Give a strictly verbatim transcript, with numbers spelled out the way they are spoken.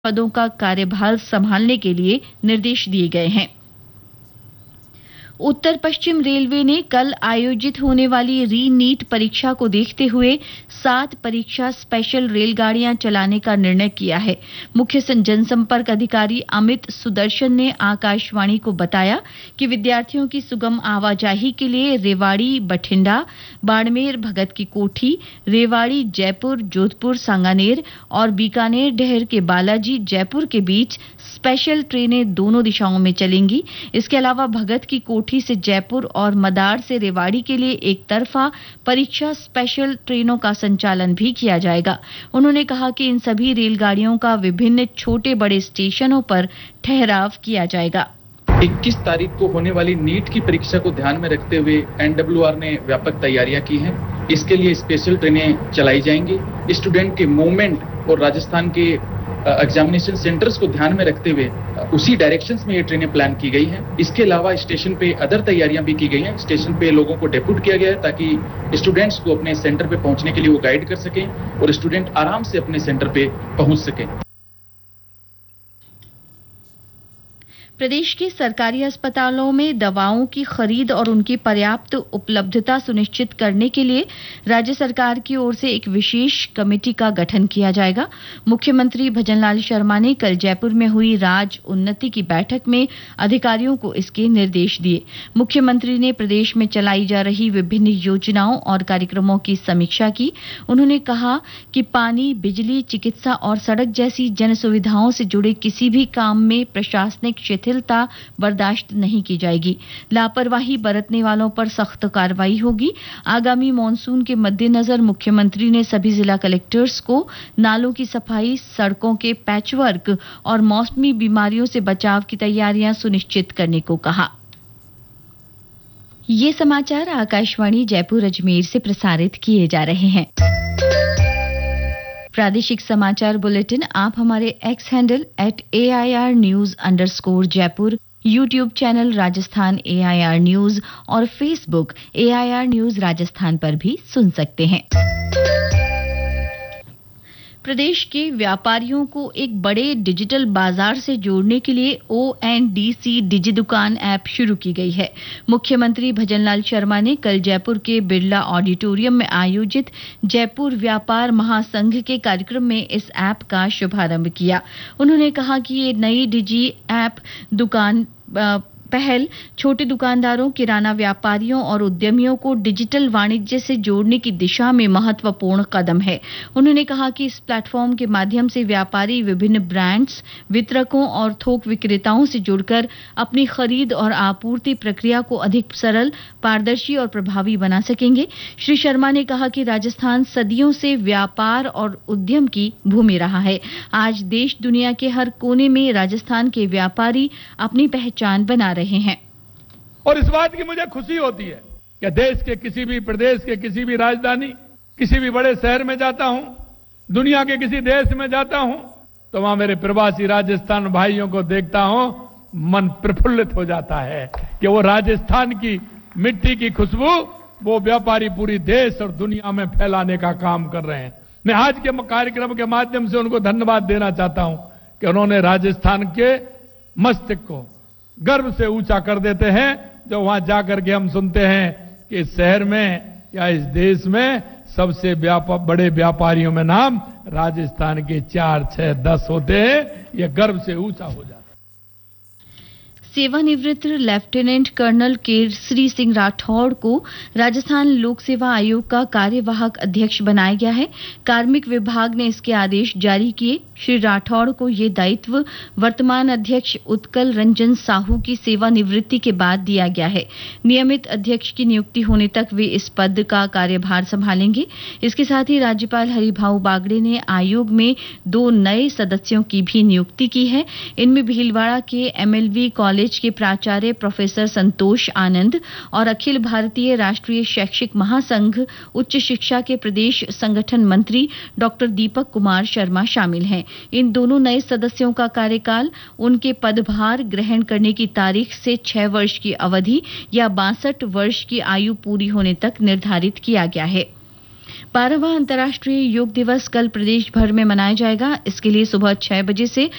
पदों का कार्यभार संभालने के लिए निर्देश दिए गए हैं। उत्तर पश्चिम रेलवे ने कल आयोजित होने वाली री नीट परीक्षा को देखते हुए सात परीक्षा स्पेशल रेलगाड़ियां चलाने का निर्णय किया है। मुख्य जनसंपर्क अधिकारी अमित सुदर्शन ने आकाशवाणी को बताया कि विद्यार्थियों की सुगम आवाजाही के लिए रेवाड़ी बठिंडा, बाड़मेर भगत की कोठी, रेवाड़ी जयपुर जोधपुर सांगानेर और बीकानेर डहर के बालाजी जयपुर के बीच स्पेशल ट्रेनें दोनों दिशाओं में चलेंगी। इसके अलावा भगत की कोठी से जयपुर और मदार से रेवाड़ी के लिए एक तरफा परीक्षा स्पेशल ट्रेनों का संचालन भी किया जाएगा। उन्होंने कहा कि इन सभी रेलगाड़ियों का विभिन्न छोटे बड़े स्टेशनों पर ठहराव किया जाएगा। इक्कीस तारीख को होने वाली नीट की परीक्षा को ध्यान में रखते हुए एनडब्ल्यूआर ने व्यापक तैयारियां की हैं। इसके लिए स्पेशल ट्रेनें चलाई जाएंगी। स्टूडेंट के मूवमेंट और राजस्थान के एग्जामिनेशन सेंटर्स को ध्यान में रखते हुए उसी डायरेक्शंस में ये ट्रेनें प्लान की गई हैं। इसके अलावा स्टेशन पे अदर तैयारियां भी की गई हैं। स्टेशन पे लोगों को डेप्यूट किया गया है ताकि स्टूडेंट्स को अपने सेंटर पे पहुंचने के लिए वो गाइड कर सकें और स्टूडेंट आराम से अपने सेंटर पे पहुंच सकें। प्रदेश के सरकारी अस्पतालों में दवाओं की खरीद और उनकी पर्याप्त उपलब्धता सुनिश्चित करने के लिए राज्य सरकार की ओर से एक विशेष कमेटी का गठन किया जाएगा। मुख्यमंत्री भजनलाल शर्मा ने कल जयपुर में हुई राज उन्नति की बैठक में अधिकारियों को इसके निर्देश दिए। मुख्यमंत्री ने प्रदेश में चलाई जा रही विभिन्न योजनाओं और कार्यक्रमों की समीक्षा की। उन्होंने कहा कि पानी, बिजली, चिकित्सा और सड़क जैसी जन सुविधाओं से जुड़े किसी भी काम में प्रशासनिक शिथिलता बर्दाश्त नहीं की जाएगी। लापरवाही बरतने वालों पर सख्त कार्रवाई होगी। आगामी मॉनसून के मद्देनजर मुख्यमंत्री ने सभी जिला कलेक्टर्स को नालों की सफाई, सड़कों के पैचवर्क और मौसमी बीमारियों से बचाव की तैयारियां सुनिश्चित करने को कहा। ये समाचार आकाशवाणी जयपुर अजमेर से प्रसारित किए जा रहे हैं। प्रादेशिक समाचार बुलेटिन आप हमारे x handle at A I R news underscore Jaipur, YouTube channel Rajasthan A I R news और Facebook A I R news Rajasthan पर भी सुन सकते हैं। प्रदेश के व्यापारियों को एक बड़े डिजिटल बाजार से जोड़ने के लिए O N D C digi दुकान ऐप शुरू की गई है। मुख्यमंत्री भजनलाल शर्मा ने कल जयपुर के बिरला ऑडिटोरियम में आयोजित जयपुर व्यापार महासंघ के कार्यक्रम में इस ऐप का शुभारंभ किया। उन्होंने कहा कि ये नई डिजि ऐप दुकान पहल छोटे दुकानदारों, किराना व्यापारियों और उद्यमियों को डिजिटल वाणिज्य से जोड़ने की दिशा में महत्वपूर्ण कदम है। उन्होंने कहा कि इस प्लेटफॉर्म के माध्यम से व्यापारी विभिन्न ब्रांड्स, वितरकों और थोक विक्रेताओं से जुड़कर अपनी खरीद और आपूर्ति प्रक्रिया को अधिक सरल, पारदर्शी और प्रभावी बना सकेंगे। श्री शर्मा ने कहा कि राजस्थान सदियों से व्यापार और उद्यम की भूमि रहा है। आज देश दुनिया के हर कोने में राजस्थान के व्यापारी अपनी पहचान बना रहे हैं। और इस बात की मुझे खुशी होती है कि देश के किसी भी प्रदेश के किसी भी राजधानी, किसी भी बड़े शहर में जाता हूं, दुनिया के किसी देश में जाता हूं, तो वहां मेरे प्रवासी राजस्थान भाइयों को देखता हूं, मन प्रफुल्लित हो जाता है कि वो राजस्थान की मिट्टी की खुशबू वो व्यापारी पूरी देश और दुनिया में फैलाने का काम कर रहे हैं। मैं आज के कार्यक्रम के माध्यम से उनको धन्यवाद देना चाहता हूं कि उन्होंने राजस्थान के मस्तिष्क को गर्व से ऊंचा कर देते हैं। जो वहां जाकर के हम सुनते हैं कि इस शहर में या इस देश में सबसे व्यापक बड़े व्यापारियों में नाम राजस्थान के चार, छह, दस होते हैं, यह गर्व से ऊंचा हो जाता है। सेवानिवृत्त लेफ्टिनेंट कर्नल केसरी सिंह राठौड़ को राजस्थान लोक सेवा आयोग का कार्यवाहक अध्यक्ष बनाया गया है। कार्मिक विभाग ने इसके आदेश जारी किए। श्री राठौड़ को ये दायित्व वर्तमान अध्यक्ष उत्कल रंजन साहू की सेवानिवृत्ति के बाद दिया गया है। नियमित अध्यक्ष की नियुक्ति होने तक वे इस पद का कार्यभार संभालेंगे। इसके साथ ही राज्यपाल हरिभाऊ बागड़े ने आयोग में दो नए सदस्यों की भी नियुक्ति की है। इनमें भीलवाड़ा के एम एल वी कॉलेज के प्राचार्य प्रोफेसर संतोष आनंद और अखिल भारतीय राष्ट्रीय शैक्षिक महासंघ उच्च शिक्षा के प्रदेश संगठन मंत्री डॉक्टर दीपक कुमार शर्मा शामिल हैं। इन दोनों नए सदस्यों का कार्यकाल उनके पदभार ग्रहण करने की तारीख से छह वर्ष की अवधि या बासठ वर्ष की आयु पूरी होने तक निर्धारित किया गया है। बारहवां अंतर्राष्ट्रीय योग दिवस कल प्रदेश भर में मनाया जाएगा। इसके लिए सुबह छह बजे से